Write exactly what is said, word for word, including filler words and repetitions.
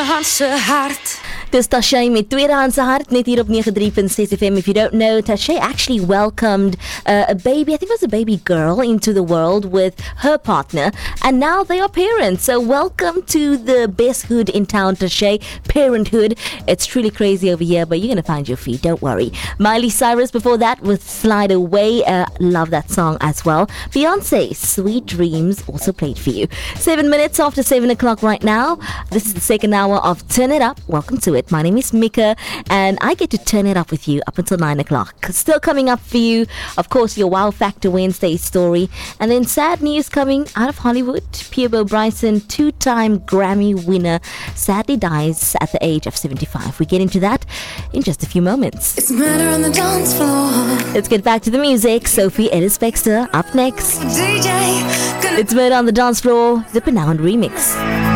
tweedehandse hart. Dis Tashay met Tweedehandse Hart, net hier op ninety-three point six F M. If you don't know, Tashay actually welcomed uh, a baby, I think it was a baby girl, into the world with her partner, and now they are parents. So welcome to the best hood in town, Tashay, parenthood. It's truly crazy over here, but you're going to find your feet, don't worry. Miley Cyrus before that with Slide Away. Uh, love that song as well. Beyonce, Sweet Dreams, also played for you. Seven minutes after seven o'clock right now. This is the second hour of Turn It Up. Welcome to it. My name is Mika, and I get to turn it up with you up until nine o'clock. Still coming up for you, of course, your Wow Factor Wednesday story, and then sad news coming out of Hollywood. Peabo Bryson, two-time Grammy winner, sadly dies at the age of seventy-five. We get into that in just a few moments. It's murder on the dance floor. Let's get back to the music. Sophie Ellis-Bextor up next. D J, gonna It's Murder on the Dance Floor, the Penown remix.